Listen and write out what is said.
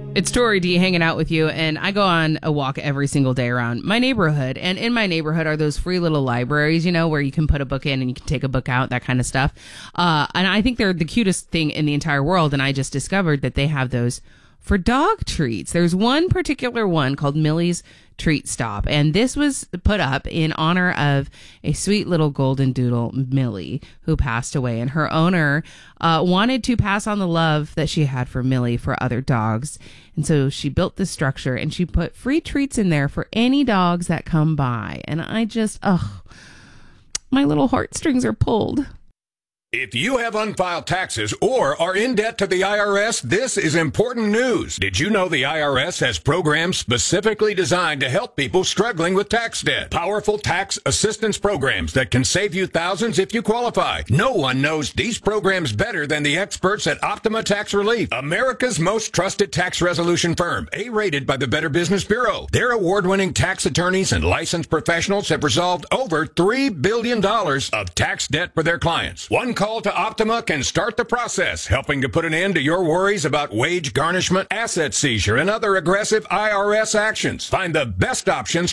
It's Tori D hanging out with you, and I go on a walk every single day around my neighborhood. And in my neighborhood are those free little libraries, where you can put a book in and you can take a book out, that kind of stuff. And I think they're the cutest thing in the entire world. And I just discovered that they have those for dog treats. There's one particular one called Millie's Treat Stop, and this was put up in honor of a sweet little golden doodle, Millie, who passed away, and her owner wanted to pass on the love that she had for Millie for other dogs, and so she built this structure and she put free treats in there for any dogs that come by. And I just, my little heartstrings are pulled. If you have unfiled taxes or are in debt to the IRS, this is important news. Did you know the IRS has programs specifically designed to help people struggling with tax debt? Powerful tax assistance programs that can save you thousands if you qualify. No one knows these programs better than the experts at Optima Tax Relief, America's most trusted tax resolution firm, A-rated by the Better Business Bureau. Their award-winning tax attorneys and licensed professionals have resolved over $3 billion of tax debt for their clients. One call to Optima can start the process, helping to put an end to your worries about wage garnishment, asset seizure, and other aggressive IRS actions. Find the best options